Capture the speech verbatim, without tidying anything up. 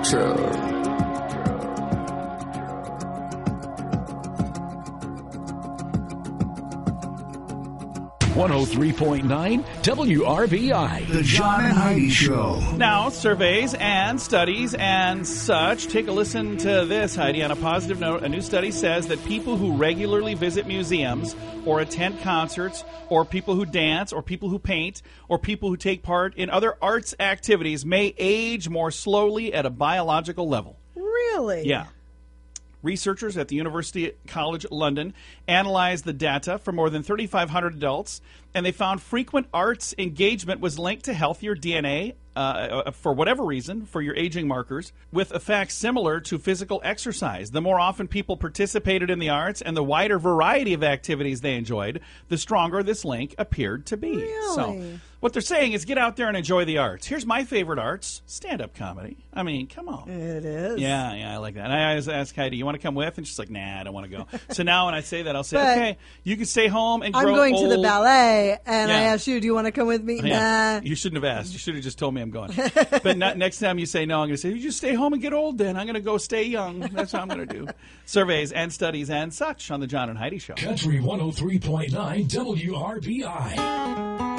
Show. one oh three point nine W R B I. The John and Heidi Show. Now, surveys and studies and such. Take a listen to this, Heidi. On a positive note, a new study says that people who regularly visit museums or attend concerts or people who dance or people who paint or people who take part in other arts activities may age more slowly at a biological level. Really? Yeah. Researchers at the University College London analyzed the data for more than thirty-five hundred adults, and they found frequent arts engagement was linked to healthier D N A, uh, for whatever reason, for your aging markers, with effects similar to physical exercise. The more often people participated in the arts and the wider variety of activities they enjoyed, the stronger this link appeared to be. Really? So, what they're saying is get out there and enjoy the arts. Here's my favorite arts, stand-up comedy. I mean, come on. It is. Yeah, yeah, I like that. And I always ask Heidi, you want to come with? And she's like, nah, I don't want to go. So now when I say that, I'll say, But okay, you can stay home and grow I'm going old. to the ballet, and Yeah. I asked you, do you want to come with me? Yeah. Nah. You shouldn't have asked. You should have just told me I'm going. But not, next time you say no, I'm going to say, you just stay home and get old then. I'm going to go stay young. That's what I'm going to do. Surveys and studies and such on the John and Heidi Show. Country one oh three point nine W R B I.